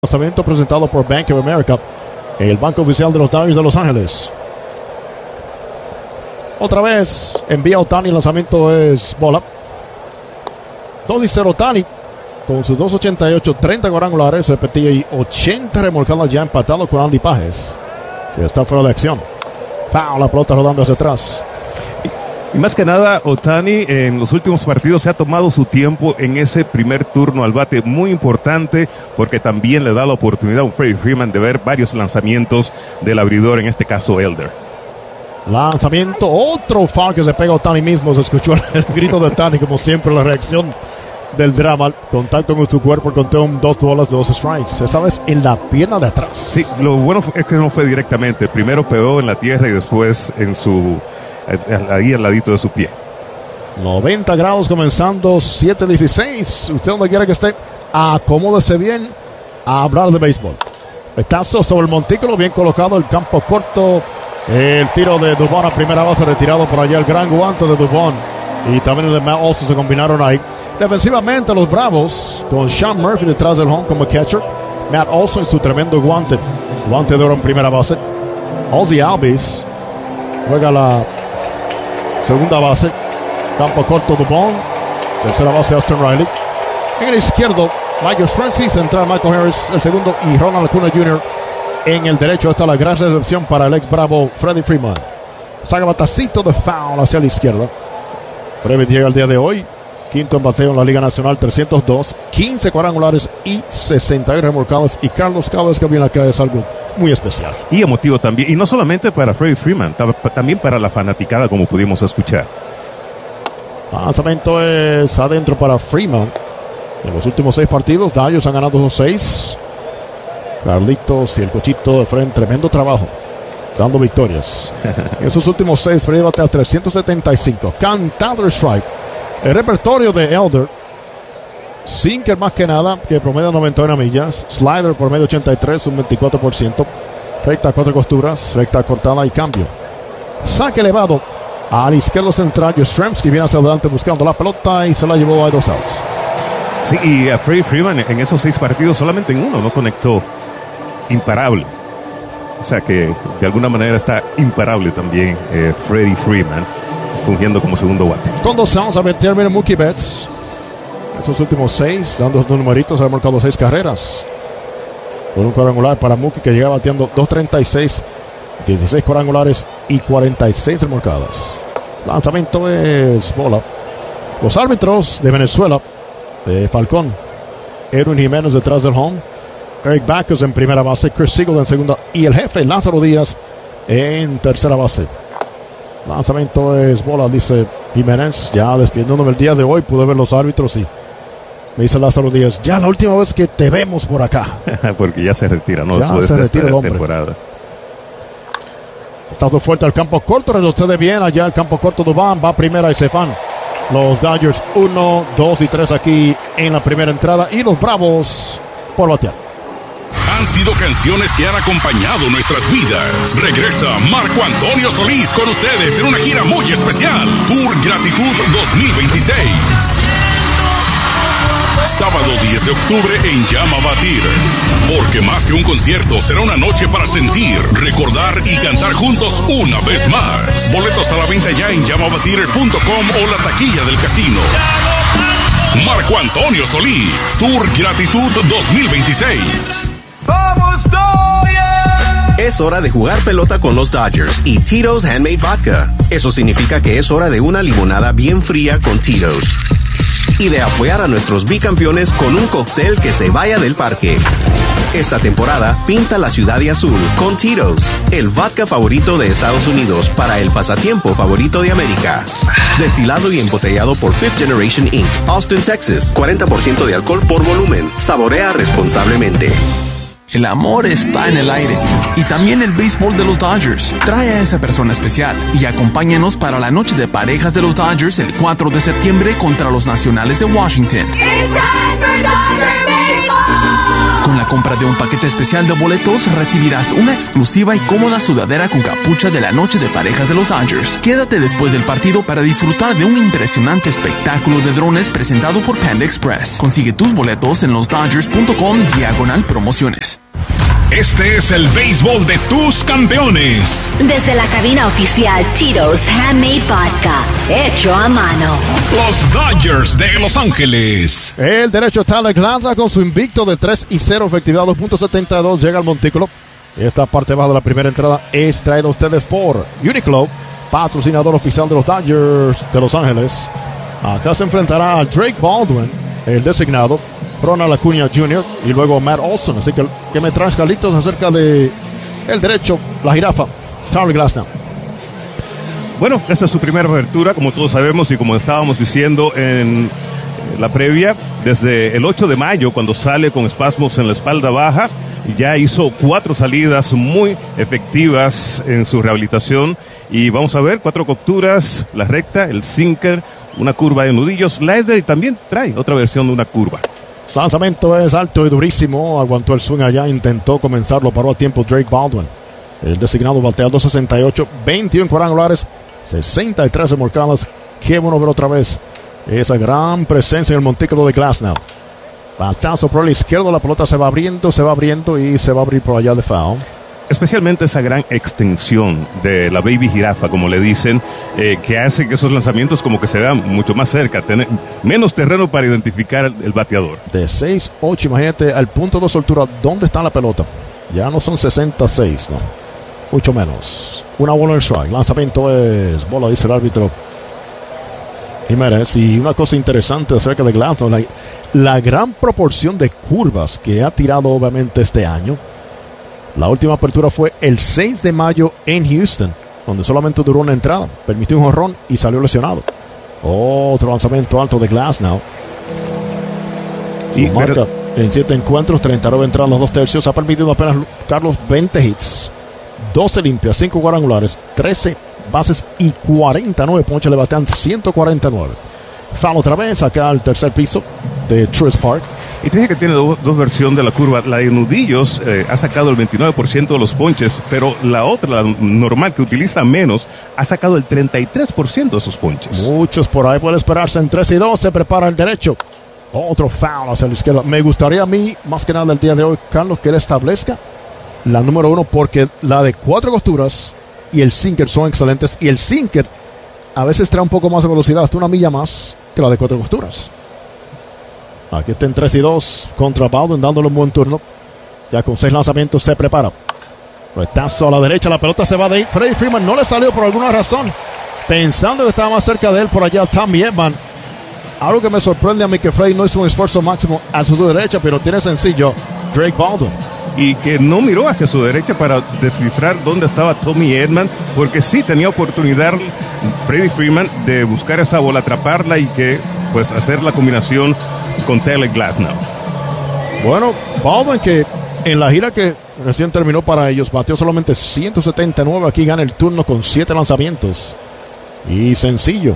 lanzamiento presentado por Bank of America, el banco oficial de los Dodgers de Los Ángeles. Otra vez envía Ohtani, el lanzamiento es bola. 2-0 Ohtani con sus 2.88, 30 cuadrangulares, repetía, y 80 remolcadas, ya empatado con Andy Pages, que está fuera de acción. Foul, la pelota rodando hacia atrás. Y más que nada, Ohtani en los últimos partidos se ha tomado su tiempo en ese primer turno al bate, muy importante, porque también le da la oportunidad a un Freddie Freeman de ver varios lanzamientos del abridor, en este caso Elder. Lanzamiento, otro foul que se pega a Ohtani mismo. Se escuchó el grito de Ohtani, como siempre, la reacción del drama. Contacto con su cuerpo, contó 2 bolas, 2 strikes. Esta vez en la pierna de atrás. Sí, lo bueno es que no fue directamente. Primero pegó en la tierra y después en ahí al ladito de su pie. 90 grados comenzando, 7:16. Usted donde quiera que esté, acomódese bien a hablar de béisbol. Petazo sobre el montículo, bien colocado, el campo corto. El tiro de Dubon a primera base, retirado por allá, el gran guante de Dubon. Y también el de Matt Olson se combinaron ahí. Defensivamente los Bravos, con Sean Murphy detrás del home como catcher. Matt Olson, su tremendo guante de oro en primera base. Ozzie Albies juega la segunda base. Campo corto Dubon. Tercera base Austin Riley. En el izquierdo, Michael Francis. Central Michael Harris, el segundo. Y Ronald Acuna Jr. en el derecho. Está la gran recepción para el ex Bravo Freddie Freeman. Saca batacito de foul hacia la izquierda. Breve llega el día de hoy. Quinto en bateo en la Liga Nacional, 302. 15 cuadrangulares y 61 remolcadas. Y Carlos, cada vez que viene acá es algo muy especial. Y emotivo también. Y no solamente para Freddie Freeman, también para la fanaticada, como pudimos escuchar. Lanzamiento es adentro para Freeman. En los últimos 6 partidos, Dodgers han ganado 2-6. Carlitos y el Cochito de frente, tremendo trabajo, dando victorias. En esos últimos 6, Freddie batea 375. Cantado el strike. El repertorio de Elder: sinker más que nada, que promedia 91 millas. Slider por medio 83, un 24%. Recta 4 costuras, recta cortada y cambio. Saque elevado al izquierdo central. Yastrzemski viene hacia adelante buscando la pelota y se la llevó a 2 outs. Sí, y a Freddie Freeman en esos 6 partidos solamente en uno no conectó. Imparable. O sea que de alguna manera está imparable también Freddie Freeman, fungiendo como segundo bate. Con 2 outs a meter, miren, Mookie Betts. Esos últimos 6, dando 2 numeritos, ha marcado 6 carreras. Con un cuadrangular para Mookie, que llega bateando 2.36, 16 cuadrangulares y 46 remolcadas. Lanzamiento es bola. Los árbitros de Venezuela, de Falcón: Edwin Jiménez detrás del home, Eric Backus en primera base, Chris Siegel en segunda, y el jefe Lázaro Díaz en tercera base. Lanzamiento es bola, dice Jiménez. Ya despidiéndome el día de hoy, pude ver los árbitros y me dice Lázaro Díaz: ya la última vez que te vemos por acá. Porque ya se retira, ¿no? Ya se retira el hombre. Temporada. Tazo fuerte al campo corto, retrocede bien allá el campo corto. Dubán va a primera y se van los Dodgers 1, 2 y 3 aquí en la primera entrada, y los Bravos por batear. Han sido canciones que han acompañado nuestras vidas. Regresa Marco Antonio Solís con ustedes en una gira muy especial. Tour Gratitud 2026. Sábado 10 de octubre en Yamava Theater. Porque más que un concierto, será una noche para sentir, recordar y cantar juntos una vez más. Boletos a la venta ya en yamavatheater.com o la taquilla del casino. Marco Antonio Solís, Tour Gratitud 2026. ¡Vamos, Dodgers! Es hora de jugar pelota con los Dodgers y Tito's Handmade Vodka. Eso significa que es hora de una limonada bien fría con Tito's. Y de apoyar a nuestros bicampeones con un cóctel que se vaya del parque. Esta temporada, pinta la ciudad de azul con Tito's, el vodka favorito de Estados Unidos para el pasatiempo favorito de América. Destilado y embotellado por Fifth Generation Inc., Austin, Texas. 40% de alcohol por volumen. Saborea responsablemente. El amor está en el aire y también el béisbol de los Dodgers. Trae a esa persona especial y acompáñanos para la noche de parejas de los Dodgers el 4 de septiembre contra los Nacionales de Washington. Con la compra de un paquete especial de boletos, recibirás una exclusiva y cómoda sudadera con capucha de la noche de parejas de los Dodgers. Quédate después del partido para disfrutar de un impresionante espectáculo de drones presentado por Panda Express. Consigue tus boletos en losdodgers.com/promociones. Este es el béisbol de tus campeones. Desde la cabina oficial Tito's Handmade Vodka, hecho a mano. Los Dodgers de Los Ángeles. El derecho Tyler Glasnow con su invicto de 3-0, efectividad 2.72, llega al montículo. Esta parte baja de la primera entrada es traída a ustedes por Uniqlo, patrocinador oficial de los Dodgers de Los Ángeles. Acá se enfrentará a Drake Baldwin, el designado, Ronald Acuña Jr. y luego Matt Olson. Así que me traes, Carlitos, acerca de el derecho, la jirafa, Tyler Glasnow. Bueno, esta es su primera apertura, como todos sabemos y como estábamos diciendo en la previa, desde el 8 de mayo, cuando sale con espasmos en la espalda baja, ya hizo 4 salidas muy efectivas en su rehabilitación. Y vamos a ver 4 capturas, la recta, el sinker, una curva de nudillos, slider y también trae otra versión de una curva. Lanzamiento es alto y durísimo. Aguantó el swing allá, intentó comenzarlo, paró a tiempo Drake Baldwin. El designado batea 268, 21 cuadrangulares, 63 remolcadas. Qué bueno ver otra vez esa gran presencia en el montículo de Glasnow. Batazo por el izquierdo, la pelota se va abriendo y se va a abrir por allá de foul. Especialmente esa gran extensión de la baby jirafa, como le dicen, que hace que esos lanzamientos como que se vean mucho más cerca, tener menos terreno para identificar el bateador. De 6-8, imagínate al punto de soltura, ¿dónde está la pelota? Ya no son 66, no, mucho menos. Una bola en strike, lanzamiento es bola, dice el árbitro Jiménez. Y una cosa interesante acerca de Glasnow, la gran proporción de curvas que ha tirado obviamente este año. La última apertura fue el 6 de mayo en Houston, donde solamente duró una entrada, permitió un jonrón y salió lesionado. Otro lanzamiento alto de Glasnow. Marca en 7 encuentros, 39 entradas, 2 tercios. Ha permitido apenas, Carlos, 20 hits, 12 limpias, 5 cuadrangulares, 13 bases y 49 ponches. Le batean 149. Foul otra vez acá al tercer piso de Truist Park. Y te dije que tiene dos versiones de la curva. La de nudillos ha sacado el 29% de los ponches, pero la otra, la normal, que utiliza menos, ha sacado el 33% de esos ponches. Muchos por ahí, puede esperarse en 3-2. Se prepara el derecho. Otro foul hacia la izquierda. Me gustaría a mí, más que nada el día de hoy, Carlos, que él establezca la número 1, porque la de 4 costuras y el sinker son excelentes. Y el sinker a veces trae un poco más de velocidad, hasta una milla más que la de 4 costuras. Aquí está en 3-2 contra Baldwin, dándole un buen turno. Ya con 6 lanzamientos se prepara. Retazo a la derecha, la pelota se va de ahí. Freddie Freeman no le salió por alguna razón, pensando que estaba más cerca de él por allá Tommy Edman. Algo que me sorprende a mí, que Freddie no hizo un esfuerzo máximo a su derecha, pero tiene sencillo Drake Baldwin. Y que no miró hacia su derecha para descifrar dónde estaba Tommy Edman, porque sí tenía oportunidad Freddie Freeman de buscar esa bola, atraparla y que pues hacer la combinación con Tyler Glasnow. Bueno, Baldwin, que en la gira que recién terminó para ellos, bateó solamente 179. Aquí gana el turno con 7 lanzamientos. Y sencillo.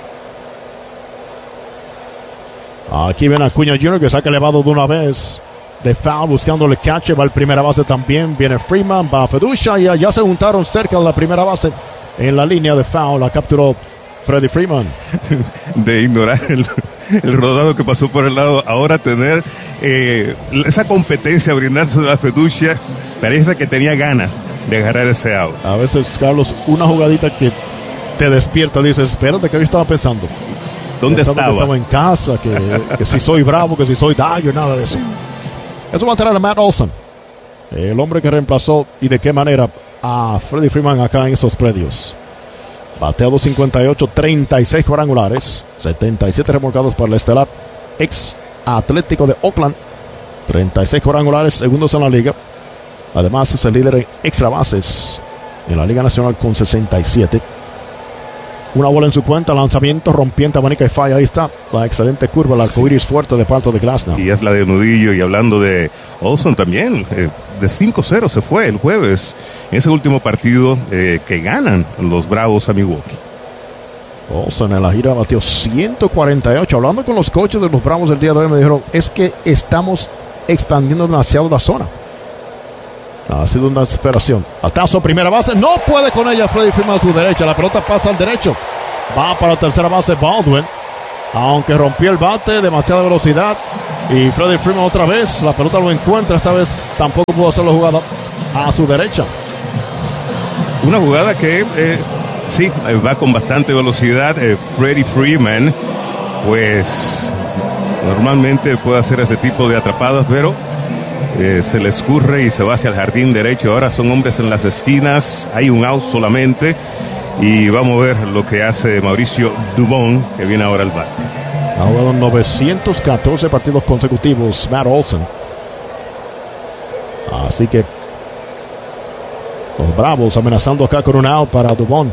Aquí ven a Acuña Jr. que saca elevado de una vez. De foul, buscándole catch. Va el primera base también. Viene Freeman, va a Feducha y allá se juntaron cerca de la primera base. En la línea de foul la capturó Freddie Freeman. De ignorar el rodado que pasó por el lado, ahora tener esa competencia, brindarse de la Feducha, parece que tenía ganas de agarrar ese out. A veces, Carlos, una jugadita que te despierta, dices, espérate, que yo estaba pensando. ¿Dónde estaba? Que estaba en casa, que si soy bravo, que si soy Dodger, nada de eso. Eso va a traer a Matt Olson, el hombre que reemplazó y de qué manera a Freddie Freeman acá en esos predios. Batea 258, 36 cuadrangulares, 77 remolcados para el estelar ex Atlético de Oakland. 36 cuadrangulares, segundos en la liga. Además es el líder en extra bases en la Liga Nacional con 67. Una bola en su cuenta, lanzamiento, rompiente, abanica y falla. Ahí está la excelente curva, el arcoíris fuerte de parte de Glasnow. Y es la de nudillo. Y hablando de Olson también, de 5-0 se fue el jueves en ese último partido que ganan los Bravos a Milwaukee. Olson en la gira batió 148. Hablando con los coaches de los Bravos el día de hoy, me dijeron, es que estamos expandiendo demasiado la zona. Ha sido una desesperación. Batazo, primera base. No puede con ella Freddie Freeman a su derecha. La pelota pasa al derecho. Va para la tercera base Baldwin. Aunque rompió el bate, demasiada velocidad. Y Freddie Freeman otra vez. La pelota lo encuentra. Esta vez tampoco pudo hacer la jugada a su derecha. Una jugada que sí, va con bastante velocidad. Freddie Freeman, pues normalmente puede hacer ese tipo de atrapadas, pero se le escurre y se va hacia el jardín derecho. Ahora son hombres en las esquinas, hay un out solamente y vamos a ver lo que hace Mauricio Dubon, que viene ahora al bate. Ha jugado 914 partidos consecutivos Matt Olson, así que los Bravos amenazando acá con un out para Dubon.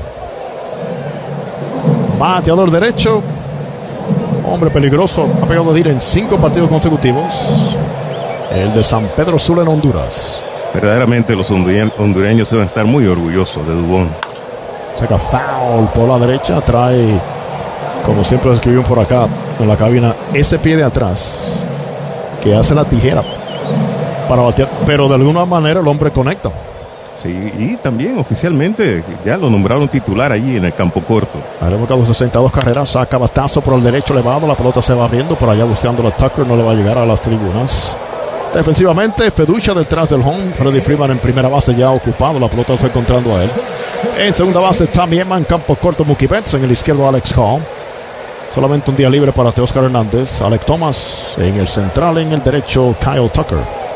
Bateador derecho, hombre peligroso, ha pegado de ir en 5 partidos consecutivos. El de San Pedro Sula en Honduras. Verdaderamente los hondureños deben estar muy orgullosos de Dubon. Saca foul por la derecha, trae, como siempre escribieron por acá en la cabina, ese pie de atrás que hace la tijera para batear, pero de alguna manera el hombre conecta. Sí, y también oficialmente ya lo nombraron titular allí en el campo corto. Ha remolcado 62 carreras, saca batazo por el derecho elevado, la pelota se va abriendo por allá buscando a Tucker, no le va a llegar a las tribunas. Defensivamente, Feducha detrás del home. Freddie Freeman en primera base ya ocupado. La pelota fue encontrando a él. En segunda base, Tommy Emma. En campo corto, Mookie Betts. En el izquierdo, Alex Hall. Solamente un día libre para Teóscar Hernández. Alec Thomas en el central. En el derecho, Kyle Tucker.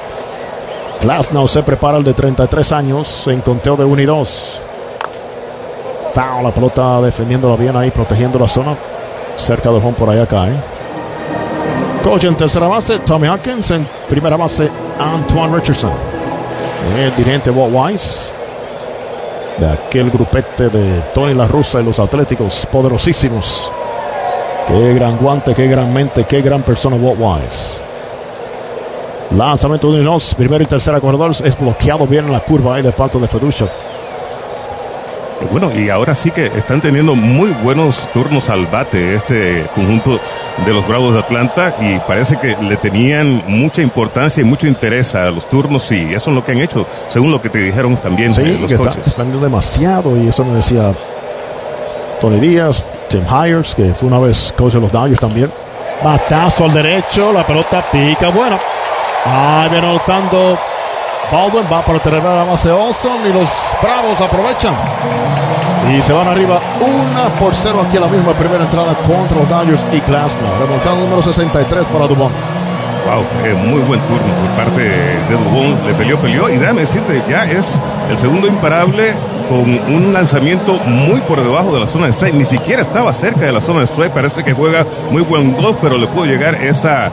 Glasnow se prepara, el de 33 años. En conteo de 1 y 2. Foul, la pelota defendiéndola bien ahí, protegiendo la zona. Cerca del home, por allá cae. Coach en tercera base, Tommy Hawkins. En primera base, Antoine Richardson. El dirigente Walt Weiss, de aquel grupete de Tony La Russa y los Atléticos poderosísimos. Qué gran guante, qué gran mente, qué gran persona Walt Weiss. Lanzamiento de 1 y 2, primera y tercera corredores. Es bloqueado bien en la curva ahí de parte de Feducha. Bueno, y ahora sí que están teniendo muy buenos turnos al bate este conjunto de los Bravos de Atlanta, y parece que le tenían mucha importancia y mucho interés a los turnos, y eso es lo que han hecho, según lo que te dijeron también los que coaches. Está expandiendo demasiado, y eso me decía Tony Díaz, Tim Hires, que fue una vez coach de los Dodgers también. Batazo al derecho, la pelota pica, bueno. Ahí viene anotando Baldwin, va para terminar la base Olson, y los Bravos aprovechan y se van arriba 1-0 aquí a la misma primera entrada contra los Dodgers y Glasnow. Remontando número 63 para Dubon. Wow, muy buen turno por parte de Dubon. Le peleó, y déjame decirte, ya es el segundo imparable con un lanzamiento muy por debajo de la zona de strike. Ni siquiera estaba cerca de la zona de strike. Parece que juega muy buen golf, pero le pudo llegar esa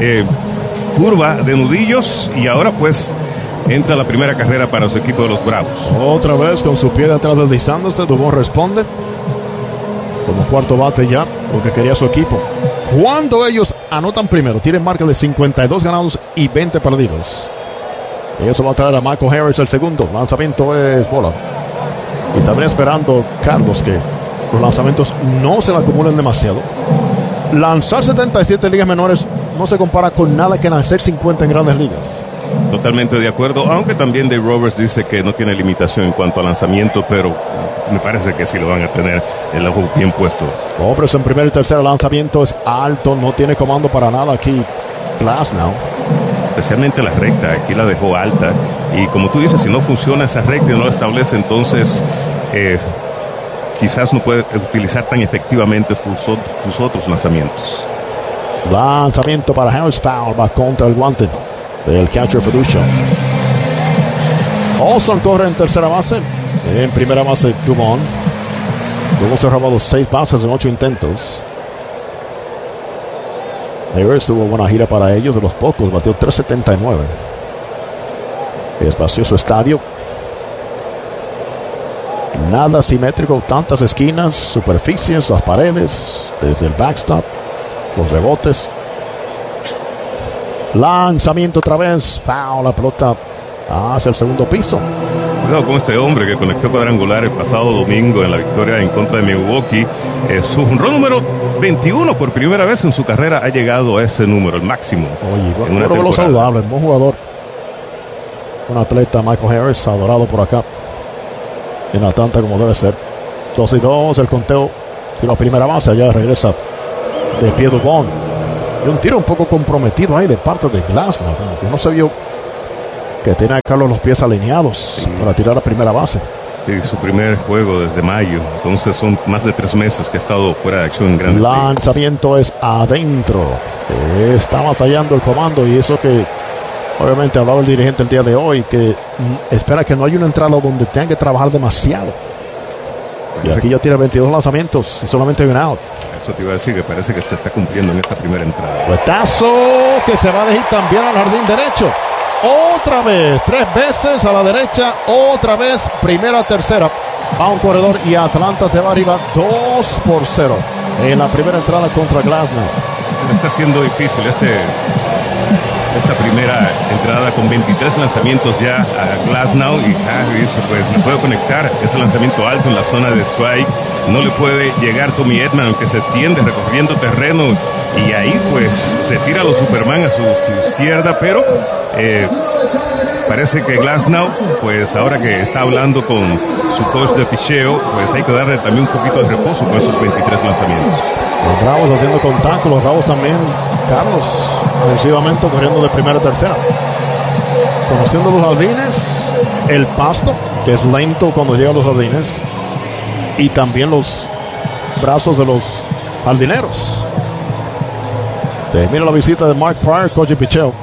curva de nudillos, y ahora pues entra la primera carrera para su equipo de los Bravos. Otra vez con su pie de atrás deslizándose, Dubon responde como cuarto bate ya, porque quería su equipo. Cuando ellos anotan primero, tienen marca de 52 ganados y 20 perdidos. Y eso va a traer a Michael Harris el segundo. Lanzamiento es bola. Y también esperando Carlos que los lanzamientos no se le acumulen demasiado. Lanzar 77 ligas menores no se compara con nada que lanzar 50 en grandes ligas. Totalmente de acuerdo, aunque también Dave Roberts dice que no tiene limitación en cuanto a lanzamiento, pero me parece que sí lo van a tener el ojo bien puesto. Hombres en primer y tercer, lanzamiento es alto, no tiene comando para nada aquí Glasnow. Especialmente la recta, aquí la dejó alta, y como tú dices, si no funciona esa recta y no la establece, entonces quizás no puede utilizar tan efectivamente sus otros lanzamientos. Lanzamiento para Harris, foul, va contra el guante del catcher Feducha. Olson corre en tercera base. En primera base, Dubon. Dubon se ha robado 6 bases en 8 intentos. Harris tuvo buena gira para ellos, de los pocos, batió 3.79. Espacioso estadio. Nada simétrico, tantas esquinas, superficies, las paredes, desde el backstop, los rebotes. Lanzamiento otra vez, foul, la pelota hacia el segundo piso. Cuidado con este hombre que conectó cuadrangular el pasado domingo en la victoria en contra de Milwaukee. Su jonrón número 21 por primera vez en su carrera ha llegado a ese número, el máximo. Oye, bueno, lo saludable, buen jugador. Un atleta, Michael Harris, adorado por acá en Atlanta como debe ser. 2-2, el conteo. Tiro a primera base, allá regresa de pie Dubón. Y un tiro un poco comprometido ahí de parte de Glasnow. Como que no se vio que tiene a Carlos los pies alineados para tirar a primera base. Sí, su primer juego desde mayo. Entonces son más de 3 meses que ha estado fuera de acción en grandes ligas. Lanzamiento es adentro. Está batallando el comando y eso que obviamente hablaba el dirigente el día de hoy, que espera que no haya una entrada donde tengan que trabajar demasiado. Y aquí ya tiene 22 lanzamientos y solamente un out. Eso te iba a decir, que parece que se está cumpliendo en esta primera entrada. Puestazo que se va a dejar también al jardín derecho. Otra vez, 3 veces a la derecha, otra vez, primera, tercera. Va un corredor y Atlanta se va arriba 2-0 en la primera entrada contra Glasnow. Está siendo difícil esta primera entrada con 23 lanzamientos ya a Glasnow, y Harris pues le puede conectar ese lanzamiento alto en la zona de strike. No le puede llegar Tommy Edman, aunque se tiende recorriendo terreno, y ahí pues se tira a los Superman a su izquierda, pero parece que Glasnow, pues ahora que está hablando con su coach de picheo, pues hay que darle también un poquito de reposo con esos 23 lanzamientos. Los Bravos haciendo contacto, los Bravos también, Carlos, ofensivamente corriendo de primera a tercera. Conociendo los jardines, el pasto, que es lento cuando llega a los jardines, y también los brazos de los jardineros. Termina la visita de Mark Prior, coach de picheo.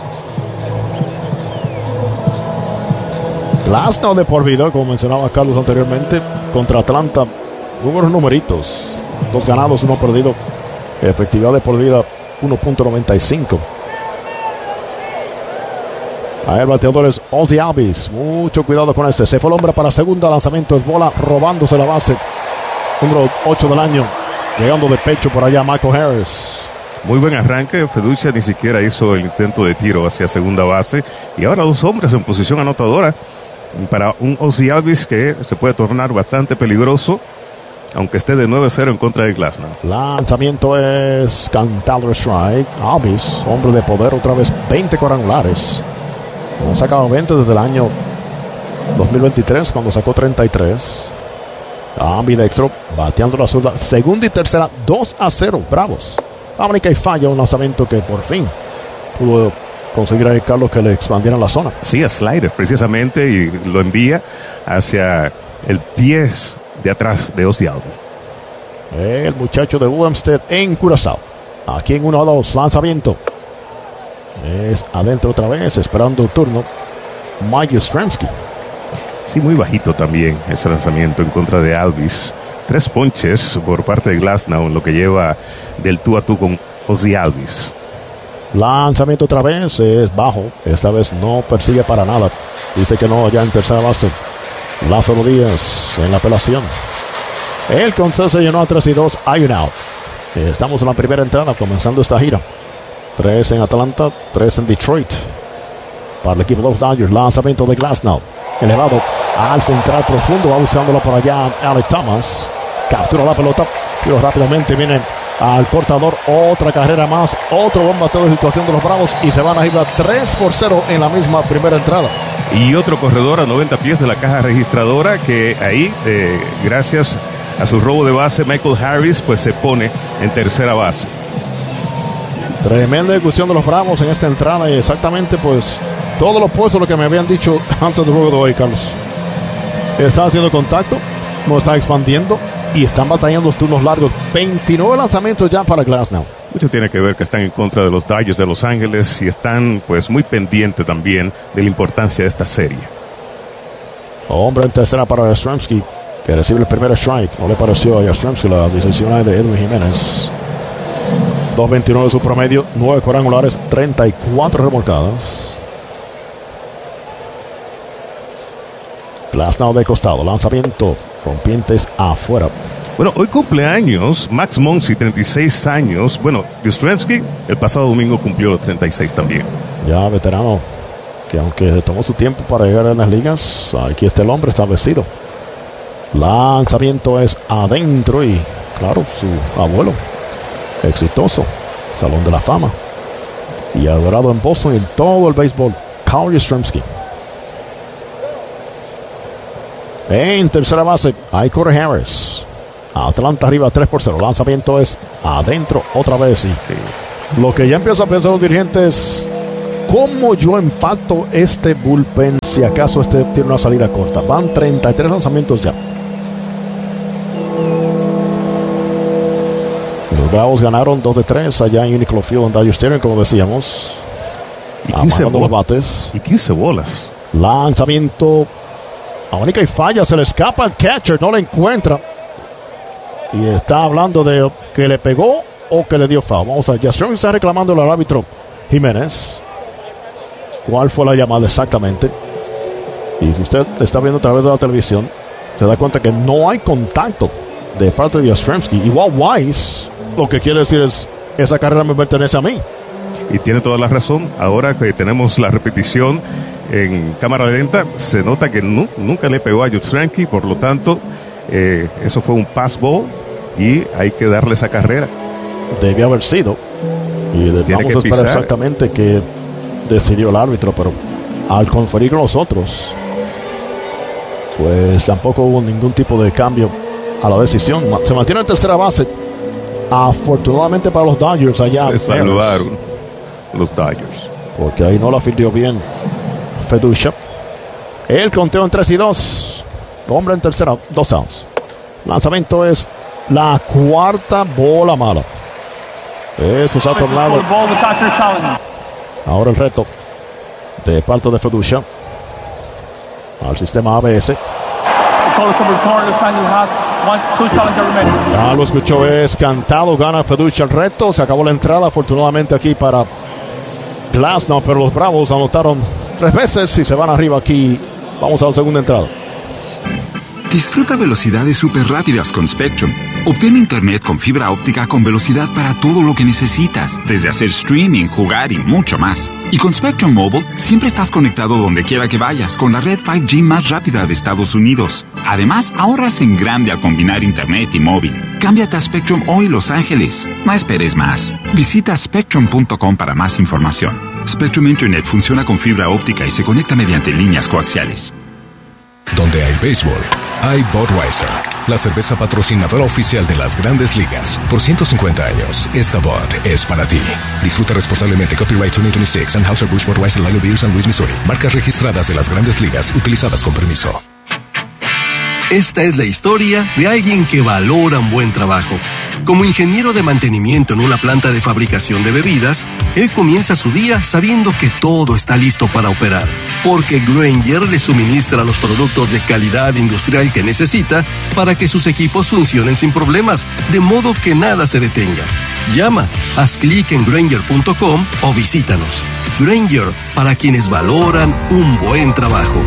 Glasnow de por vida, como mencionaba Carlos anteriormente, contra Atlanta, unos numeritos, 2 ganados, 1 perdido, efectividad de por vida 1.95. Ahí el bateador es Ozzy Albies, mucho cuidado con este, se fue el hombre para segunda, lanzamiento es bola, robándose la base, número 8 del año, llegando de pecho por allá Michael Harris. Muy buen arranque, Feduccia ni siquiera hizo el intento de tiro hacia segunda base, y ahora 2 hombres en posición anotadora para un Ozzy Albies que se puede tornar bastante peligroso, aunque esté de 9-0 en contra de Glasnow. Lanzamiento es cantado strike. Albies, hombre de poder, otra vez 20 cuadrangulares. No sacado 20 desde el año 2023, cuando sacó 33. Ambidextro, bateando la zurda, segunda y tercera, 2-0, Bravos. América y falla un lanzamiento que por fin pudo conseguir a Carlos que le expandieran la zona. Sí, a slider precisamente, y lo envía hacia el pie de atrás de Ozzy Albies. El muchacho de Wilmstead en Curazao. Aquí en 1-2, lanzamiento. Es adentro otra vez, esperando el turno. Mike Yastrzemski. Sí, muy bajito también ese lanzamiento en contra de Albies. 3 ponches por parte de Glasnow, lo que lleva del tú a tú con Ozzy Albies. Lanzamiento otra vez, es bajo. Esta vez no persigue para nada. Dice que no, ya en tercera base. Lázaro Díaz en la apelación. El consejo se llenó a 3-2. Hay un out. Estamos en la primera entrada, comenzando esta gira. 3 en Atlanta, 3 en Detroit. Para el equipo de los Dodgers, lanzamiento de Glasnow. Elevado al central profundo, va buscándola por allá Alec Thomas. Captura la pelota, pero rápidamente viene al cortador. Otra carrera más, otro buen bateo de situación de los Bravos, y se van a ir a 3-0 en la misma primera entrada. Y otro corredor a 90 pies de la caja registradora, que ahí, gracias a su robo de base, Michael Harris pues se pone en tercera base. Tremenda ejecución de los Bravos en esta entrada, y exactamente pues todo lo opuesto a lo que me habían dicho antes del juego de hoy, Carlos. Están haciendo contacto, no están expandiendo y están batallando los turnos largos. 29 lanzamientos ya para Glasnow. Mucho tiene que ver que están en contra de los Dodgers de Los Ángeles y están pues muy pendientes también de la importancia de esta serie. Hombre en tercera para Yastrzemski, que recibe el primer strike. No le pareció a Yastrzemski la decisión de Edwin Jiménez. 2.29 de su promedio, 9 cuadrangulares, 34 remolcadas. Glasnow de costado, lanzamiento, rompientes afuera. Bueno, hoy cumpleaños Max Muncy, 36 años. Bueno, Yastrzemski el pasado domingo cumplió los 36 también. Ya veterano que aunque tomó su tiempo para llegar a las ligas, aquí está el hombre establecido. Lanzamiento es adentro y claro, su abuelo exitoso, Salón de la Fama y adorado en Boston y en todo el béisbol, Carl Yastrzemski. En tercera base, ahí corre Harris. Atlanta arriba 3-0. Lanzamiento es adentro otra vez. Y Sí. lo que ya empiezan a pensar los dirigentes, ¿cómo yo empato este bullpen si acaso este tiene una salida corta? Van 33 lanzamientos ya. Los Bravos ganaron 2-3 allá en Uniqlo Field en Dodger Stadium, como decíamos. Y 15 Amarrando los bates. Y 15 bolas. Lanzamiento. Abanica y falla, se le escapa el catcher, no le encuentra. Y está hablando de que le pegó o que le dio foul. Vamos a ver, Yastrzemski está reclamando al árbitro Jiménez. ¿Cuál fue la llamada exactamente? Y si usted está viendo a través de la televisión, se da cuenta que no hay contacto de parte de Yastrzemski. Igual Wise, lo que quiere decir es, esa carrera me pertenece a mí. Y tiene toda la razón. Ahora que tenemos la repetición en cámara lenta, se nota que nunca le pegó a Yastrzemski, por lo tanto, eso fue un pass ball y hay que darle esa carrera. Debe haber sido. Y vamos a esperar pisar. exactamente qué decidió el árbitro, pero al conferir con nosotros, pues tampoco hubo ningún tipo de cambio a la decisión. Se mantiene en tercera base. Afortunadamente para los Dodgers allá. Se saludaron los Dodgers. Porque ahí no la fildeó bien Feducha. El conteo en 3-2. Hombre en tercera, 2 outs. Lanzamiento es la cuarta bola mala. Eso se ha tornado. Ahora el reto de parte de Feducha al sistema ABS. Ya lo escuchó, es cantado, gana Feducha el reto. Se acabó la entrada, afortunadamente aquí para Glasnow, pero los Bravos anotaron 3 veces y se van arriba aquí. Vamos a la segunda entrada. Disfruta velocidades súper rápidas con Spectrum. Obtén internet con fibra óptica con velocidad para todo lo que necesitas, desde hacer streaming, jugar y mucho más. Y con Spectrum Mobile, siempre estás conectado donde quiera que vayas con la red 5G más rápida de Estados Unidos. Además, ahorras en grande al combinar internet y móvil. Cámbiate a Spectrum hoy, Los Ángeles. No esperes más. Visita spectrum.com para más información. Spectrum Internet funciona con fibra óptica y se conecta mediante líneas coaxiales. Donde hay béisbol, hay Budweiser, la cerveza patrocinadora oficial de las Grandes Ligas. Por 150 años, esta Bud es para ti. Disfruta responsablemente. Copyright 2026, Anheuser-Busch Budweiser Lager Beer, San Luis, Missouri. Marcas registradas de las Grandes Ligas, utilizadas con permiso. Esta es la historia de alguien que valora un buen trabajo. Como ingeniero de mantenimiento en una planta de fabricación de bebidas, él comienza su día sabiendo que todo está listo para operar, porque Grainger le suministra los productos de calidad industrial que necesita para que sus equipos funcionen sin problemas, de modo que nada se detenga. Llama, haz clic en Grainger.com o visítanos. Grainger, para quienes valoran un buen trabajo.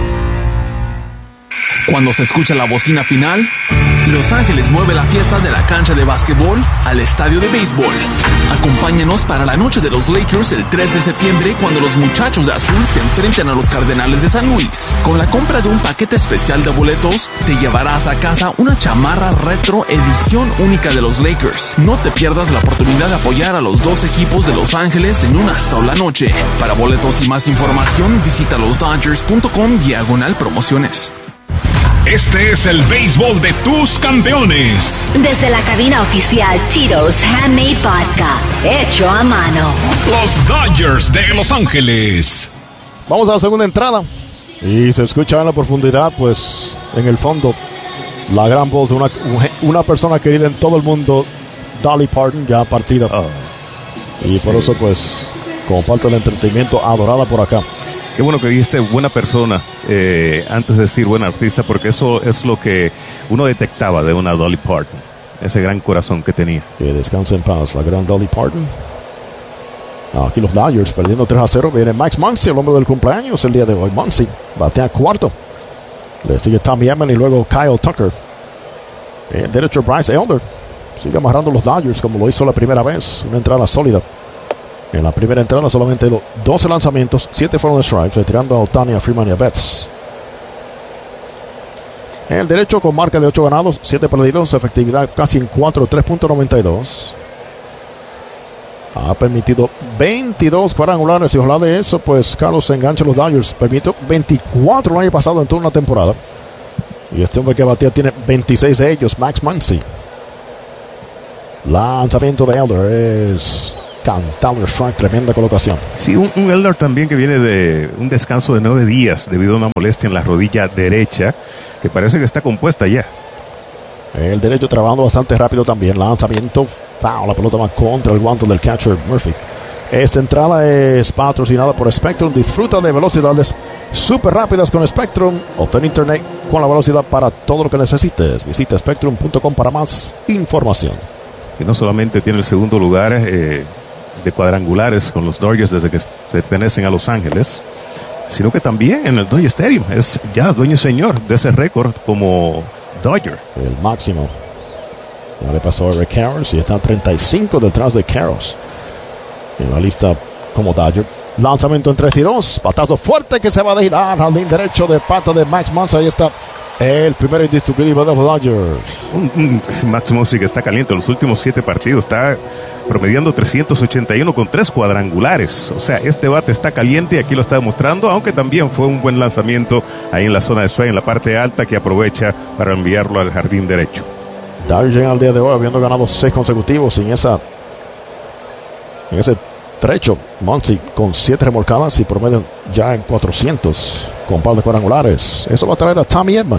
Cuando se escucha la bocina final, Los Ángeles mueve la fiesta de la cancha de básquetbol al estadio de béisbol. Acompáñanos para la noche de los Lakers el 3 de septiembre cuando los muchachos de azul se enfrenten a los Cardenales de San Luis. Con la compra de un paquete especial de boletos, te llevarás a casa una chamarra retro edición única de los Lakers. No te pierdas la oportunidad de apoyar a los dos equipos de Los Ángeles en una sola noche. Para boletos y más información, visita losdodgers.com/promociones. Este es el béisbol de tus campeones. Desde la cabina oficial Tito's Handmade Vodka, hecho a mano. Los Dodgers de Los Ángeles. Vamos a la segunda entrada. Y se escucha en la profundidad, pues, en el fondo, la gran voz de una persona querida en todo el mundo, Dolly Parton, ya partida. Y por eso, pues, como parte del entretenimiento, adorada por acá. Qué bueno que dijiste buena persona antes de decir buen artista, porque eso es lo que uno detectaba de una Dolly Parton, ese gran corazón que tenía. Que descanse en paz, la gran Dolly Parton. Aquí los Dodgers perdiendo 3-0. Viene Max Muncy, el hombre del cumpleaños el día de hoy. Muncy batea cuarto. Le sigue Tommy Edman y luego Kyle Tucker. El derecho Bryce Elder sigue amarrando los Dodgers como lo hizo la primera vez. Una entrada sólida. En la primera entrada solamente 12 lanzamientos, 7 fueron de strike, retirando a Ohtani, a Freeman y a Betts. El derecho con marca de 8 ganados, 7 perdidos, efectividad casi en 4, 3.92. Ha permitido 22 cuadrangulares y ojalá de eso, pues Carlos se engancha a los Dodgers. Permitió 24 el año pasado en toda una temporada. Y este hombre que batía tiene 26 de ellos, Max Muncy. Lanzamiento de Elder es cantado strike, tremenda colocación. Sí, un Elder también que viene de un descanso de 9 días debido a una molestia en la rodilla derecha, que parece que está compuesta ya. El derecho trabajando bastante rápido también. Lanzamiento, foul, la pelota va contra el guante del catcher Murphy. Esta entrada es patrocinada por Spectrum. Disfruta de velocidades súper rápidas con Spectrum. Obtén internet con la velocidad para todo lo que necesites. Visita spectrum.com para más información. Y no solamente tiene el segundo lugar de cuadrangulares con los Dodgers desde que se pertenecen a Los Ángeles, sino que también en el Dodger Stadium es ya dueño y señor de ese récord como Dodger. El máximo. Ya le pasó a Eric Karros y está 35 detrás de Karros en la lista como Dodger. Lanzamiento en 3-2. Patazo fuerte que se va a girar al línea derecho de pata de Max Muncy. Ahí está el primer indiscutible de los Dodgers. Max Muncy que está caliente en los últimos 7 partidos. Está promediando 381 con 3 cuadrangulares. O sea, este bate está caliente y aquí lo está demostrando, aunque también fue un buen lanzamiento ahí en la zona de strike, en la parte alta, que aprovecha para enviarlo al jardín derecho. Dodgers llega al día de hoy habiendo ganado 6 consecutivos en ese trecho. Muncy con 7 remolcadas y promedio ya en 400 con par de cuadrangulares. Eso va a traer a Tommy Edman.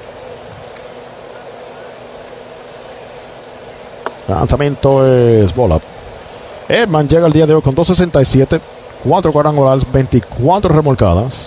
Lanzamiento es bola. Edman llega el día de hoy con 2.67, 4 cuadrangulares, 24 remolcadas.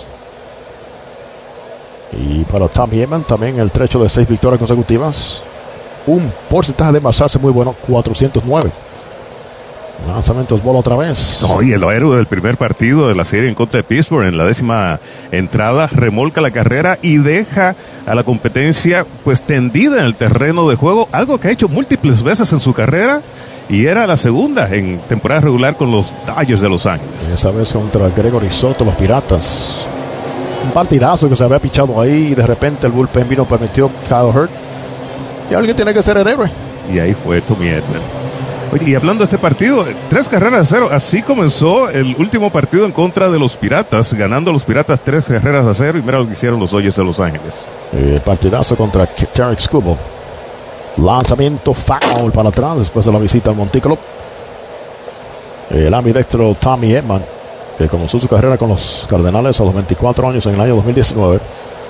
Y para Tommy Edman también el trecho de 6 victorias consecutivas. Un porcentaje de envasarse muy bueno, 409. Lanzamientos bola otra vez. Y el héroe del primer partido de la serie en contra de Pittsburgh en la 10ª entrada remolca la carrera y deja a la competencia pues tendida en el terreno de juego, algo que ha hecho múltiples veces en su carrera y era la segunda en temporada regular con los Dodgers de Los Ángeles. Esa vez contra Gregory Soto, los Piratas. Un partidazo que se había pichado ahí y de repente el bullpen vino, permitió Kyle Hurt. Y alguien tiene que ser el héroe. Y ahí fue Tommy Edman. Oye, y hablando de este partido, 3 carreras a 0. Así comenzó el último partido en contra de los Piratas, ganando los Piratas 3 carreras a 0. Y mira lo que hicieron los Dodgers de Los Ángeles. El partidazo contra Tarik Skubal. Lanzamiento foul para atrás después de la visita al montículo. El ambidextro Tommy Edman, que comenzó su carrera con los Cardenales a los 24 años en el año 2019.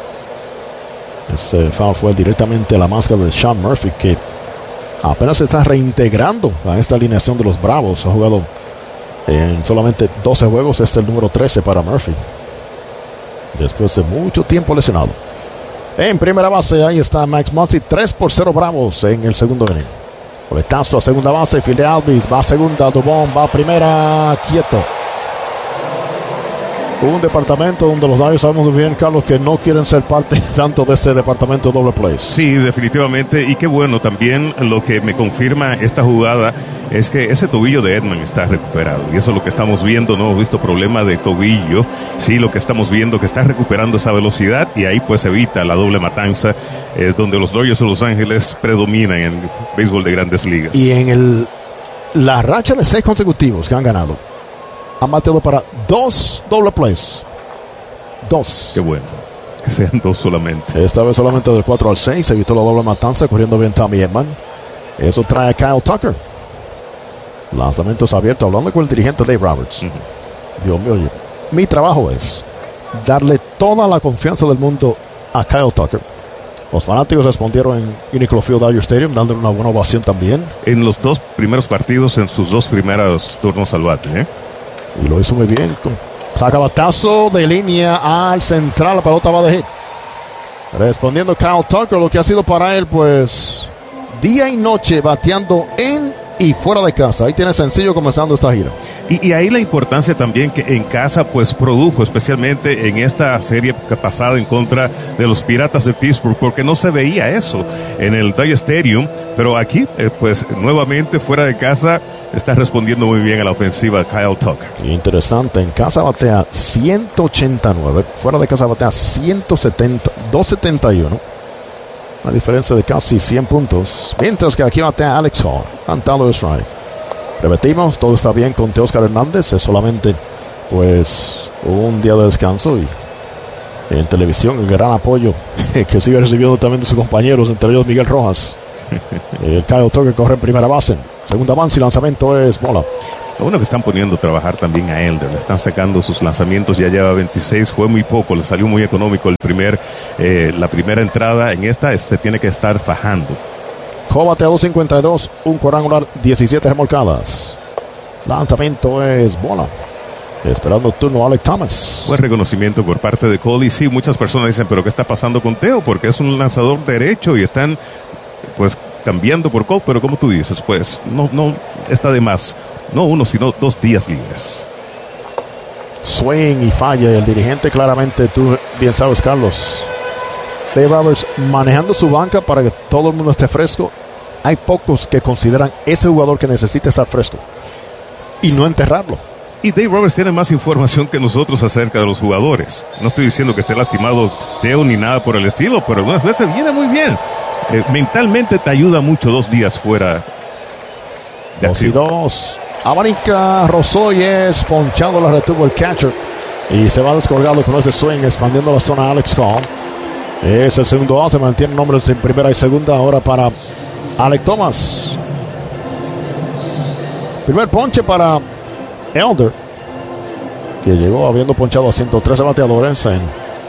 Ese foul fue directamente a la máscara de Sean Murphy, que apenas se está reintegrando a esta alineación de los Bravos. Ha jugado en solamente 12 juegos. Este es el número 13 para Murphy, después de mucho tiempo lesionado. En primera base, ahí está Max Muncy. 3-0 Bravos en el segundo inning. Coletazo a segunda base. Phil Alvis va a segunda. Dubón va a primera. Quieto. Un departamento donde los Dodgers sabemos muy bien, Carlos, que no quieren ser parte tanto de ese departamento de doble play. Sí, definitivamente. Y qué bueno, también lo que me confirma esta jugada es que ese tobillo de Edman está recuperado. Y eso es lo que estamos viendo. No hemos visto problema de tobillo. Sí, lo que estamos viendo que está recuperando esa velocidad y ahí pues evita la doble matanza donde los Dodgers de Los Ángeles predominan en el béisbol de Grandes Ligas. Y en la racha de 6 consecutivos que han ganado, han bateado para 2 doble plays. 2. Qué bueno. Que sean 2 solamente. Esta vez solamente del 4 al 6. Se evitó la doble matanza, corriendo bien Tommy Edman. Eso trae a Kyle Tucker. Lanzamientos abiertos, hablando con el dirigente Dave Roberts. Dios mío, mi trabajo es darle toda la confianza del mundo a Kyle Tucker. Los fanáticos respondieron en Uniqlo Field Dodger Stadium, dándole una buena ovación también. En los 2 primeros partidos, en sus 2 primeros turnos al bate, Y lo hizo muy bien. Saca batazo de línea al central. La pelota va de hit. Respondiendo Kyle Tucker, lo que ha sido para él, pues, día y noche bateando en y fuera de casa. Ahí tiene sencillo comenzando esta gira. Y ahí la importancia también que en casa pues produjo, especialmente en esta serie pasada en contra de los Piratas de Pittsburgh, porque no se veía eso en el Dodger Stadium, pero aquí pues nuevamente fuera de casa está respondiendo muy bien a la ofensiva Kyle Tucker. Interesante, en casa batea 189, fuera de casa batea 170, 271. Una diferencia de casi 100 puntos. Mientras que aquí batea Alex Hall, cantado de strike. Repetimos, todo está bien con Teóscar Hernández. Es solamente pues un día de descanso. Y en televisión el gran apoyo que sigue recibiendo también de sus compañeros, entre ellos Miguel Rojas. El Kyle Tucker corre en primera base. Segunda avance y lanzamiento es bola. Lo bueno que están poniendo a trabajar también a Elder, le están sacando sus lanzamientos, ya lleva 26, fue muy poco, le salió muy económico la primera entrada. En esta se tiene que estar fajando. Cobate a 252, un cuadrangular, 17 remolcadas. Lanzamiento es bola. Esperando turno Alec Thomas. Buen reconocimiento por parte de Cole. Y sí, muchas personas dicen, pero ¿qué está pasando con Teo? Porque es un lanzador derecho y están pues cambiando por Cole, pero como tú dices, pues no está de más. No uno, sino 2 días libres. Swing y falla. El dirigente claramente, tú bien sabes, Carlos, Dave Roberts manejando su banca para que todo el mundo esté fresco. Hay pocos que consideran ese jugador que necesita estar fresco y no enterrarlo. Y Dave Roberts tiene más información que nosotros acerca de los jugadores. No estoy diciendo que esté lastimado Teo ni nada por el estilo, pero algunas veces viene muy bien. Mentalmente te ayuda mucho 2 días fuera de 2 y 2. Abanica Rosoyes, ponchado, la retuvo el catcher y se va descolgado con ese swing, expandiendo la zona Alex Cole. Es el segundo out, se mantiene nombres en primera y segunda ahora para Alec Thomas. Primer ponche para Elder, que llegó habiendo ponchado a 113 bateadores en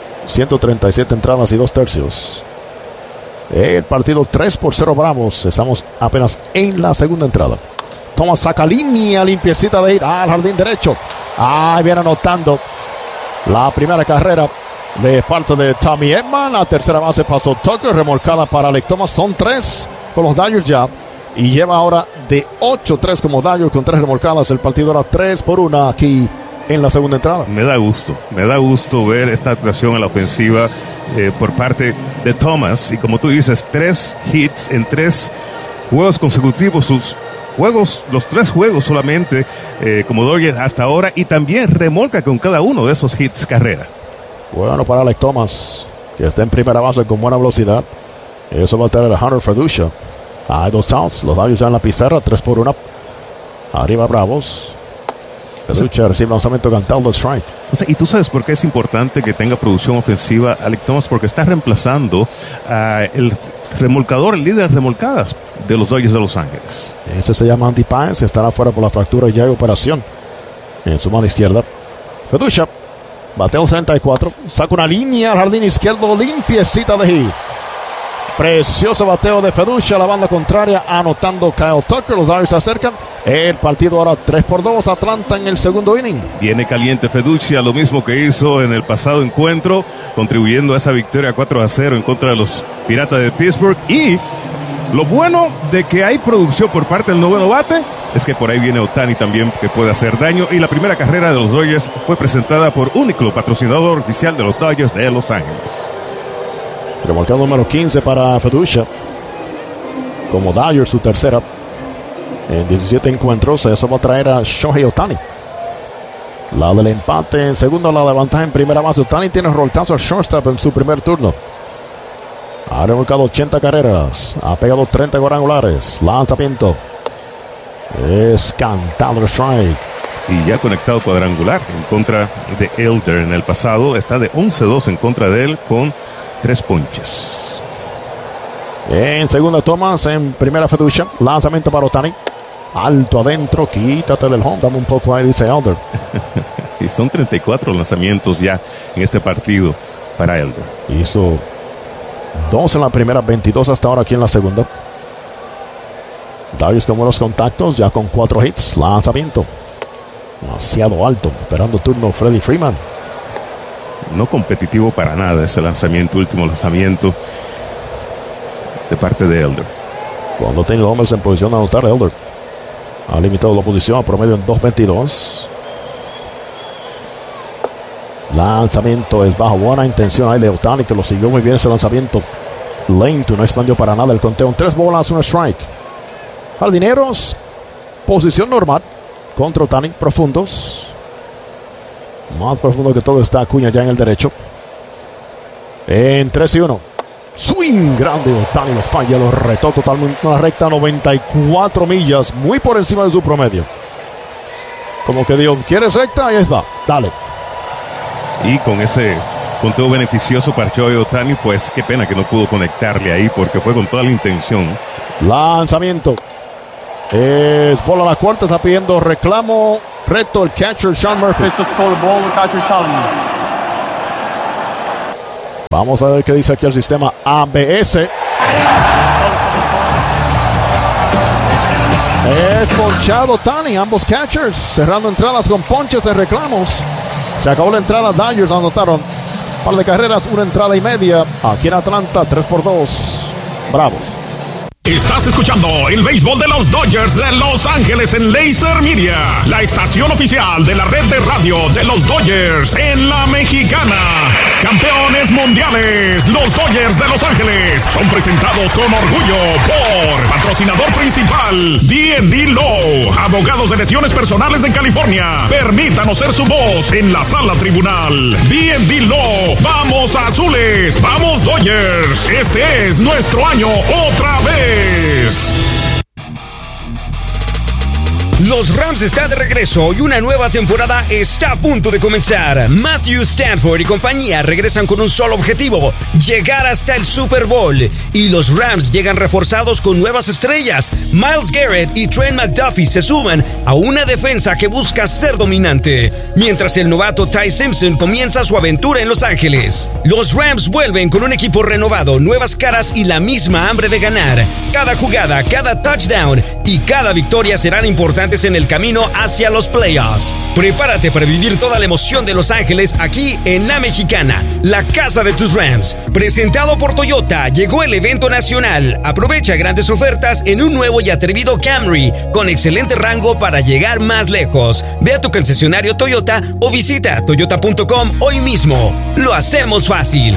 137 entradas y 2 tercios. El partido 3-0 Bravos. Estamos apenas en la segunda entrada. Thomas saca línea limpiecita de ir al jardín derecho. Ahí viene anotando la primera carrera de parte de Tommy Edman. La tercera base pasó Tucker, remolcada para Alec Thomas. Son 3 con los Dodgers ya. Y lleva ahora de 8-3 como Dodgers con 3 remolcadas. El partido era 3-1 aquí en la segunda entrada. Me da gusto ver esta actuación en la ofensiva por parte de Thomas. Y como tú dices, 3 hits en 3 juegos consecutivos. Los 3 juegos solamente como Dodgers hasta ahora, y también remolca con cada uno de esos hits carrera. Bueno, para Alec Thomas, que está en primera base con buena velocidad. Eso va a tener a Hunter Feducia. Hay 2 outs, los Dodgers ya en la pizarra, 3-1. Arriba Bravos. Feducia recibe lanzamiento cantado de strike. Y tú sabes por qué es importante que tenga producción ofensiva Alec Thomas, porque está reemplazando a el remolcador, el líder de remolcadas de los Dodgers de Los Ángeles. Ese se llama Andy Páez, estará fuera por la fractura y ya hay operación en su mano izquierda. Feducia, bateo 34, saca una línea al jardín izquierdo, limpiecita de hit. Precioso bateo de Feducia, la banda contraria anotando Kyle Tucker. Los Dodgers se acercan. El partido ahora 3-2, Atlanta en el segundo inning. Viene caliente Feducia, lo mismo que hizo en el pasado encuentro, contribuyendo a esa victoria 4-0 en contra de los Piratas de Pittsburgh. Y lo bueno de que hay producción por parte del noveno bate es que por ahí viene Ohtani también, que puede hacer daño. Y la primera carrera de los Dodgers fue presentada por Uniqlo, patrocinador oficial de los Dodgers de Los Ángeles. Remolcado número 15 para Feducia. Como Dodgers su tercera en 17 encuentros. Eso va a traer a Shohei Ohtani. La del empate en segundo, la de ventaja en primera base. Ohtani tiene rolcazo al shortstop en su primer turno. Ha remolcado 80 carreras. Ha pegado 30 cuadrangulares. Lanzamiento es cantado el strike. Y ya conectado cuadrangular en contra de Elder en el pasado. Está de 11-2 en contra de él con 3 ponches. En segunda Thomas, en primera Feducia. Lanzamiento para Ohtani. Alto adentro, quítate del home. Dame un poco ahí, dice Elder. Y son 34 lanzamientos ya en este partido para Elder. Hizo 2 en la primera, 22 hasta ahora aquí en la segunda. Dodgers con buenos contactos, ya con 4 hits. Lanzamiento demasiado alto, esperando turno Freddie Freeman. No competitivo para nada ese lanzamiento, último lanzamiento de parte de Elder. Cuando tiene hombres en posición de anotar, Elder Ha limitado la posición a promedio en 2.22. Lanzamiento es bajo. Buena intención ahí de Ohtani, que lo siguió muy bien ese lanzamiento. Lento, no expandió para nada el conteo. 3 bolas, 1 strike. Jardineros, posición normal contra Ohtani, profundos. Más profundo que todo está Acuña ya en el derecho. En 3-1. Swing grande. Ohtani lo falla, lo retó totalmente. Una recta 94 millas, muy por encima de su promedio. Como que digo, ¿quieres recta? Ahí va, dale. Y con ese conteo beneficioso para Shohei Ohtani, pues qué pena que no pudo conectarle ahí, porque fue con toda la intención. Lanzamiento. Es bola a la cuarta, está pidiendo reclamo. Reto el catcher Sean Murphy. Vamos a ver qué dice aquí el sistema ABS. Es ponchado Ohtani, ambos catchers cerrando entradas con ponches de reclamos. Se acabó la entrada, Dodgers anotaron un par de carreras, 1 entrada y media. Aquí en Atlanta, 3-2. Bravos. Estás escuchando el béisbol de los Dodgers de Los Ángeles en Laser Media, la estación oficial de la red de radio de los Dodgers en la Mexicana. Campeones mundiales, los Dodgers de Los Ángeles son presentados con orgullo por patrocinador principal D&D Law, abogados de lesiones personales en California. Permítanos ser su voz en la sala tribunal. D&D Law, vamos azules, vamos Dodgers. Este es nuestro año otra vez. Los Rams están de regreso y una nueva temporada está a punto de comenzar. Matthew Stafford y compañía regresan con un solo objetivo: llegar hasta el Super Bowl. Y los Rams llegan reforzados con nuevas estrellas. Myles Garrett y Trent McDuffie se suman a una defensa que busca ser dominante, mientras el novato Ty Simpson comienza su aventura en Los Ángeles. Los Rams vuelven con un equipo renovado, nuevas caras y la misma hambre de ganar. Cada jugada, cada touchdown y cada victoria serán importantes en el camino hacia los playoffs. Prepárate para vivir toda la emoción de Los Ángeles aquí en La Mexicana, la casa de tus Rams. Presentado por Toyota, llegó el evento nacional. Aprovecha grandes ofertas en un nuevo y atrevido Camry con excelente rango para llegar más lejos. Ve a tu concesionario Toyota o visita toyota.com hoy mismo. Lo hacemos fácil.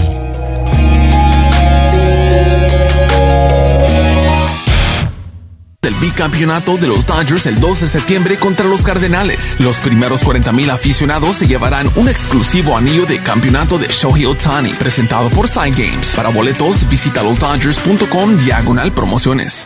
El bicampeonato de los Dodgers el 2 de septiembre contra los Cardenales. Los primeros 40,000 aficionados se llevarán un exclusivo anillo de campeonato de Shohei Ohtani, presentado por Side Games. Para boletos, visita losdodgers.com/promociones.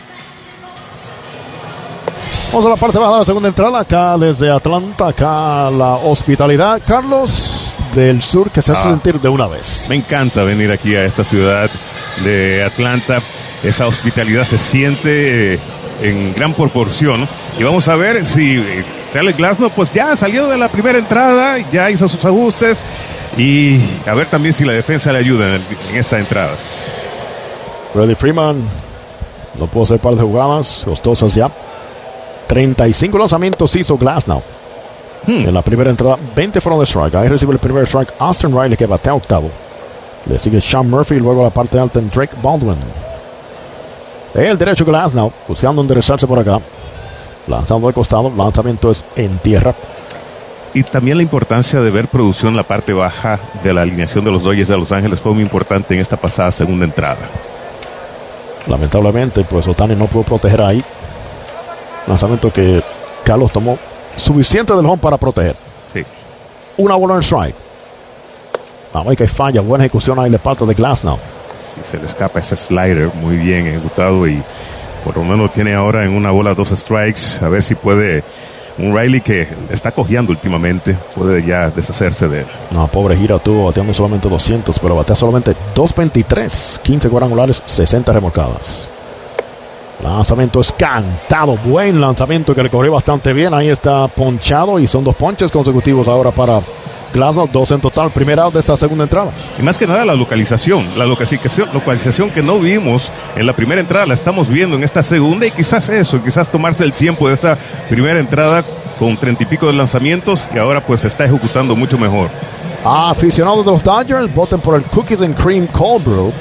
Vamos a la parte baja de la segunda entrada, acá desde Atlanta, acá la hospitalidad, Carlos, del sur, que se hace sentir de una vez. Me encanta venir aquí a esta ciudad de Atlanta. Esa hospitalidad se siente en gran proporción, y vamos a ver si Tyler Glasnow pues ya salió de la primera entrada, ya hizo sus ajustes, y a ver también si la defensa le ayuda en esta entrada. Freddie Freeman no pudo hacer par de jugadas costosas ya. 35 lanzamientos hizo Glasnow en la primera entrada, 20 fueron de strike. Ahí recibe el primer strike Austin Riley, que batea octavo. Le sigue Sean Murphy, luego la parte alta en Drake Baldwin. El derecho Glasnow buscando enderezarse por acá, lanzando de costado. Lanzamiento es en tierra. Y también la importancia de ver producción en la parte baja de la alineación de los Dodgers de Los Ángeles fue muy importante en esta pasada segunda entrada. Lamentablemente pues Ohtani no pudo proteger ahí. Lanzamiento que Carlos tomó suficiente del home para proteger. Sí. Una bola en strike. Vamos, que falla. Buena ejecución ahí de parte de Glasnow. Si se le escapa ese slider, muy bien ejecutado, y por lo menos tiene ahora en una bola 2 strikes. A ver si puede un Riley, que está cojeando últimamente, puede ya deshacerse de él. No, pobre Gira, tuvo bateando solamente 200, pero batea solamente 223, 15 cuadrangulares, 60 remolcadas. Lanzamiento es cantado, buen lanzamiento que le corrió bastante bien. Ahí está ponchado, y son 2 ponches consecutivos ahora para Glasnow, 2 en total, primer out de esta segunda entrada. Y más que nada la localización que no vimos en la primera entrada, la estamos viendo en esta segunda, y quizás tomarse el tiempo de esta primera entrada con 30 y pico de lanzamientos, y ahora pues está ejecutando mucho mejor. Aficionados de los Dodgers, voten por el Cookies and Cream Cold Brew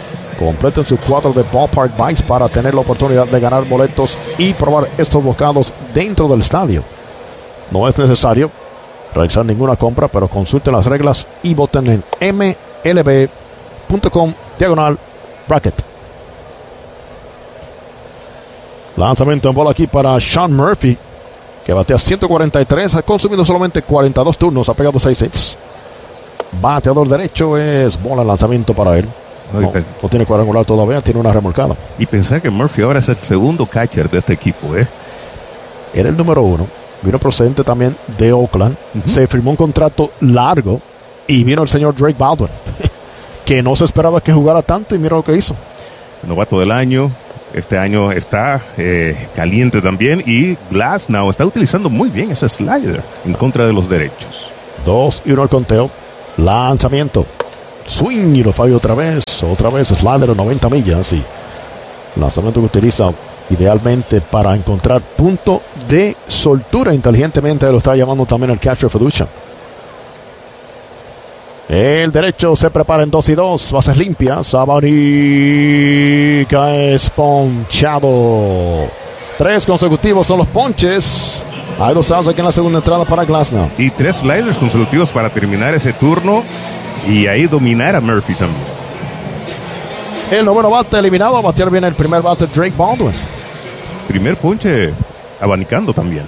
Completen su cuadro de Ballpark Bites para tener la oportunidad de ganar boletos y probar estos bocados dentro del estadio. No es necesario realizar ninguna compra, pero consulten las reglas y voten en mlb.com/bracket. Lanzamiento en bola aquí para Sean Murphy, que batea 143, ha consumido solamente 42 turnos, ha pegado 6 hits. Bateador derecho, es bola, lanzamiento para él. No tiene cuadrangular todavía, tiene una remolcada. Y pensar que Murphy ahora es el segundo catcher de este equipo, Era el número 1. Vino procedente también de Oakland. Se firmó un contrato largo y vino el señor Drake Baldwin, que no se esperaba que jugara tanto y mira lo que hizo. Novato del año. Este año está caliente también y Glasnow está utilizando muy bien ese slider en contra de los derechos. 2-1 al conteo. Lanzamiento. Swing y lo falló otra vez. Otra vez slider a 90 millas. Y lanzamiento que utiliza idealmente para encontrar punto de soltura. Inteligentemente lo está llamando también el catcher Fiducia. El derecho se prepara en 2-2. Bases limpias. Sabanica es ponchado. 3 consecutivos son los ponches. Hay 2 outs aquí en la segunda entrada para Glasnow. Y 3 sliders consecutivos para terminar ese turno. Y ahí dominar a Murphy también. El noveno bate eliminado. A batear bien el primer bate Drake Baldwin. Primer ponche abanicando también.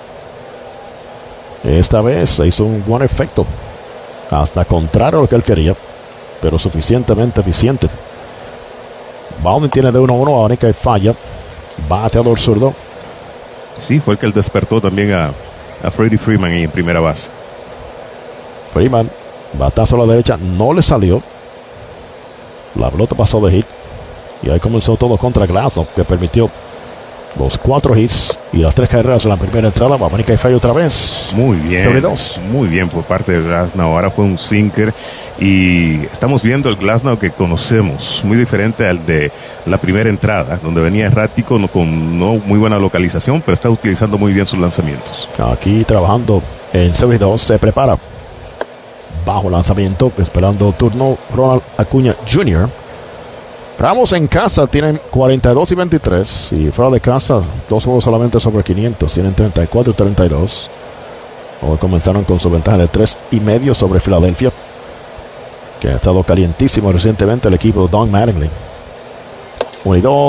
Esta vez se hizo un buen efecto. Hasta contrario a lo que él quería, pero suficientemente eficiente. Baldwin tiene de 1-1, abanica y falla. Bateador zurdo. Sí, fue el que él despertó también a Freddie Freeman en primera base. Freeman, batazo a la derecha, no le salió. La pelota pasó de hit. Y ahí comenzó todo contra Glasnow, que permitió los 4 hits y las 3 carreras en la primera entrada. Abanica y falla otra vez. Muy bien. Muy bien por parte de Glasnow. Ahora fue un sinker. Y estamos viendo el Glasnow que conocemos. Muy diferente al de la primera entrada, donde venía errático, con no muy buena localización, pero está utilizando muy bien sus lanzamientos. Aquí trabajando en serie 2. Se prepara. Bajo lanzamiento. Esperando turno Ronald Acuña Jr. Ramos en casa tienen 42 y 23. Y fuera de casa, 2 juegos solamente sobre 500. Tienen 34 y 32. Hoy comenzaron con su ventaja de 3.5 sobre Filadelfia, que ha estado calientísimo recientemente el equipo de Don Mattingly. 1-2.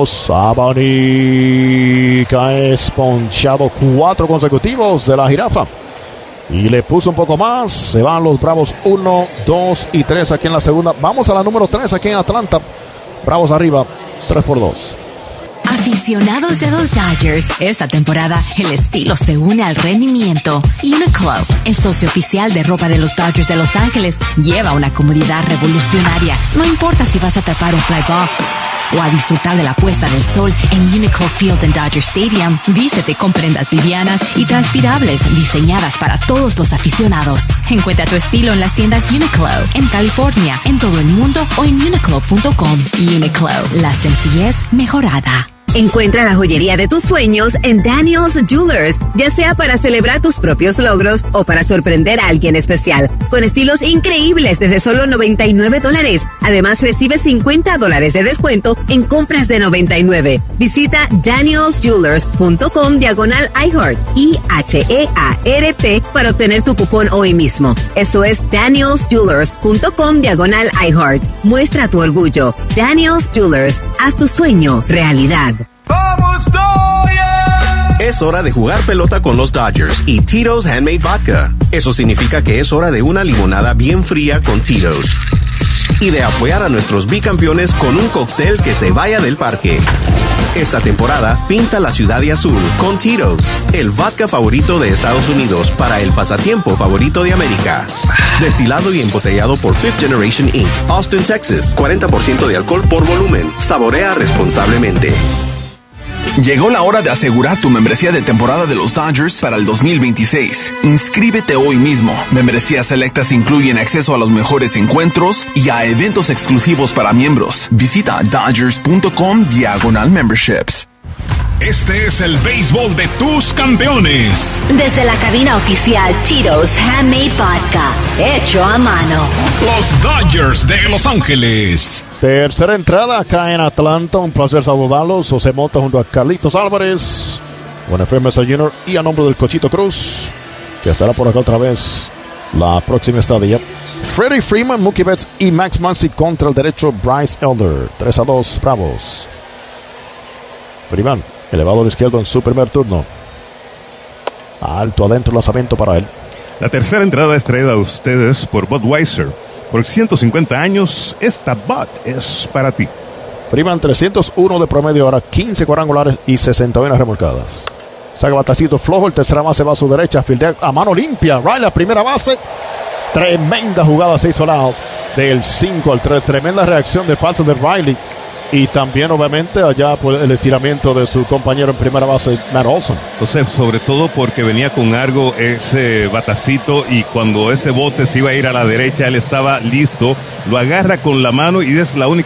Sabanica es ponchado 4 consecutivos de la jirafa. Y le puso un poco más. Se van los Bravos 1, 2 y 3 aquí en la segunda. Vamos a la número 3 aquí en Atlanta. Bravos arriba, 3-2. Aficionados de los Dodgers, esta temporada el estilo se une al rendimiento. Uniqlo, el socio oficial de ropa de los Dodgers de Los Ángeles, lleva una comodidad revolucionaria. No importa si vas a tapar un fly ball o a disfrutar de la puesta del sol en Uniqlo Field en Dodger Stadium. Vístete con prendas livianas y transpirables diseñadas para todos los aficionados. Encuentra tu estilo en las tiendas Uniqlo en California, en todo el mundo o en uniqlo.com. Uniqlo, la sencillez mejorada. Encuentra la joyería de tus sueños en Daniel's Jewelers, ya sea para celebrar tus propios logros o para sorprender a alguien especial, con estilos increíbles desde solo $99. Además, recibe $50 de descuento en compras de $99. Visita danielsjewelers.com/iHeart, IHEART, para obtener tu cupón hoy mismo. Eso es danielsjewelers.com/iHeart. Muestra tu orgullo. Daniel's Jewelers, haz tu sueño realidad. ¡Vamos, Dodgers! Es hora de jugar pelota con los Dodgers y Tito's Handmade Vodka. Eso significa que es hora de una limonada bien fría con Tito's. Y de apoyar a nuestros bicampeones con un cóctel que se vaya del parque. Esta temporada, pinta la ciudad de azul con Tito's, el vodka favorito de Estados Unidos para el pasatiempo favorito de América. Destilado y embotellado por Fifth Generation Inc., Austin, Texas. 40% de alcohol por volumen. Saborea responsablemente. Llegó la hora de asegurar tu membresía de temporada de los Dodgers para el 2026. Inscríbete hoy mismo. Membresías selectas incluyen acceso a los mejores encuentros y a eventos exclusivos para miembros. Visita Dodgers.com/memberships. Este es el béisbol de tus campeones. Desde la cabina oficial Tito's Handmade Vodka, hecho a mano. Los Dodgers de Los Ángeles. Tercera entrada acá en Atlanta. Un placer saludarlos. José Mota junto a Carlitos Álvarez, Bonifay Mesa Jr. y a nombre del Cochito Cruz, que estará por acá otra vez la próxima estadía. Freddie Freeman, Mookie Betts y Max Muncy contra el derecho Bryce Elder. 3-2 Bravos. Freeman, elevado al izquierdo en su primer turno. Alto adentro, lanzamiento para él. La tercera entrada es traída a ustedes por Budweiser. Por 150 años, esta Bud es para ti. Freeman 301 de promedio ahora, 15 cuadrangulares y 61 remolcadas. Saca batacito flojo, el tercera base va a su derecha, fildea a mano limpia. Riley, primera base. Tremenda jugada se hizo lado del 5-3. Tremenda reacción de parte de Riley. Y también, obviamente, allá por el estiramiento de su compañero en primera base, Matt Olson. Entonces, sobre todo porque venía con algo ese batacito y cuando ese bote se iba a ir a la derecha, él estaba listo. Lo agarra con la mano y es la única